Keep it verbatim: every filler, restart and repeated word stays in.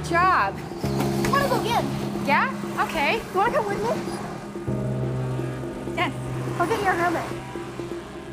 job. I wanna go again. Yeah? Okay. You wanna come with me? Yes. I'll get your helmet.